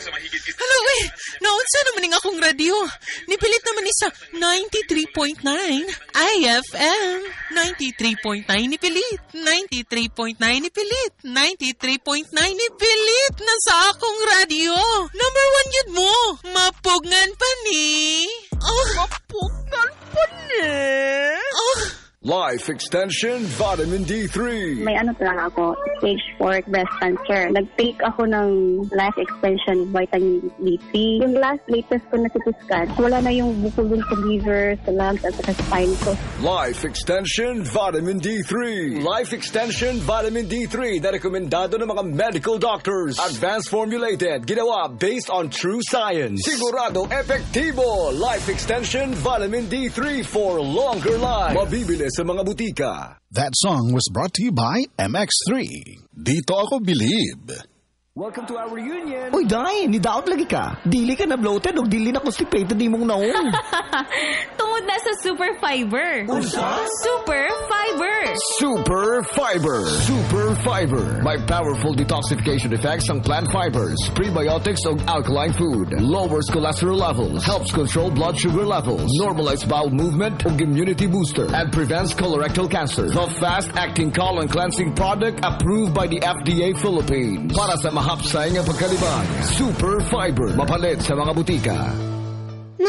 Hala, uy, naunsa naman ng akong radyo. Nipilit naman ni sa 93.9 IFM. 93.9 nipilit. 93.9 nipilit. 93.9 nipilit na sa akong radyo. Number 1 yun mo. Mapugnan pa ni. Mapugnan pa ni. Life Extension Vitamin D3. May talaga ako, stage 4 breast cancer. Nag-take ako ng Life Extension Vitamin D3. Yung latest ko na CT scan, wala na yung bukol dun sa liver, sa lungs, at sa spine ko. Life Extension Vitamin D3. Life Extension Vitamin D3 na rekomendado ng mga medical doctors. Advanced formulated, ginawa based on true science. Sigurado epektibo. Life Extension Vitamin D3 for longer life. Mabibili sa mga butika. That song was brought to you by MX3. Dito ako believe. Welcome to our reunion. Uy, Day, nidaot lagi ka. Dili ka na bloated o dili na constipated di mong naong. Tungod na sa Super Fiber. Unsa? Super Fiber. Super Fiber. Super Fiber. May powerful detoxification effects ang plant fibers, prebiotics o alkaline food. Lowers cholesterol levels. Helps control blood sugar levels. Normalize bowel movement o immunity booster. And prevents colorectal cancer. The fast-acting colon cleansing product approved by the FDA Philippines. Para sa mahapsay ng pagkalibang. Super Fiber. Mapalit sa mga butika. 93.9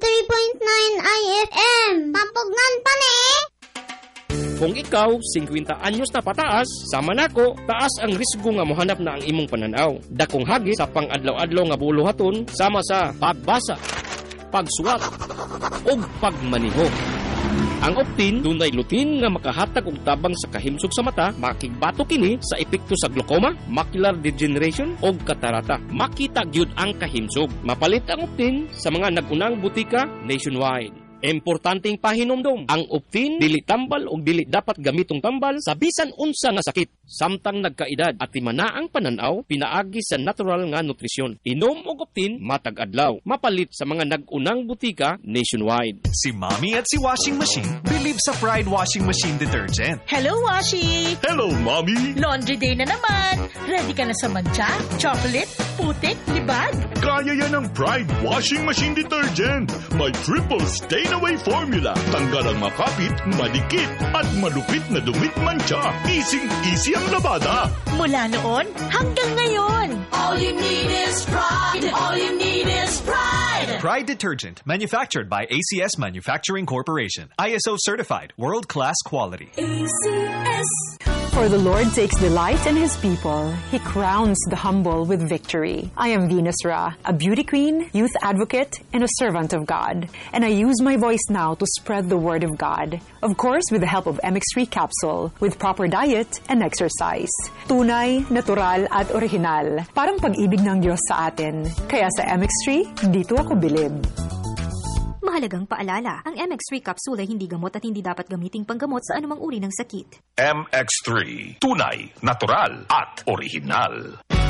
IFM. Pampugnan pa ni. Kung ikaw, 50 anyos na pataas, sama nako, taas ang risgo nga mohanap na ang imong pananaw. Dakong hagit sa pang-adlaw-adlaw nga buluhaton, sama sa pagbasa, pagsuwat, o pagmaniho. Ang Optin, dunay lutin nga makahatag og tabang sa kahimsog sa mata, makigbato kini sa epekto sa glaucoma, macular degeneration o katarata. Makita gyud ang kahimsog. Mapalit ang Optin sa mga nagunang butika nationwide. Importanteng pahinomdom, ang Optin dili tambal o dili dapat gamitong tambal sa bisan unsa nga sakit. Samtang nagkaedad at timana ang pananaw, pinaagi sa natural nga nutrisyon. Inom og Optin matag adlaw. Mapalit sa mga nagunang butika nationwide. Si Mommy at si Washing Machine believe sa Pride Washing Machine Detergent. Hello, Washi! Hello, Mommy! Laundry day na naman. Ready ka na sa mancha, chocolate, putik, libag? Kaya yan ang Pride Washing Machine Detergent. May triple stain-away formula. Tanggal ang makapit, madikit, at malupit na dumit mancha. Easy ang labada. Mula noon hanggang ngayon. All you need is pride. All you need is pride. Pride Detergent, manufactured by ACS Manufacturing Corporation. ISO certified, world-class quality. ACS. For the Lord takes delight in His people. He crowns the humble with victory. I am Venus Ra, a beauty queen, youth advocate, and a servant of God. And I use my voice now to spread the word of God. Of course, with the help of MX3 capsule, with proper diet and exercise. Tunay, natural, at original. Parang pag-ibig ng Diyos sa atin. Kaya sa MX3, dito ako bilib. Mahalagang paalala, ang MX3 capsule ay hindi gamot at hindi dapat gamiting panggamot sa anumang uri ng sakit. MX3, tunay, natural, at original.